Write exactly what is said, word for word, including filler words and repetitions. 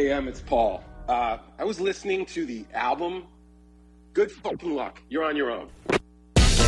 A M, it's Paul. Uh, I was listening to the album. Good fucking luck. You're on your own.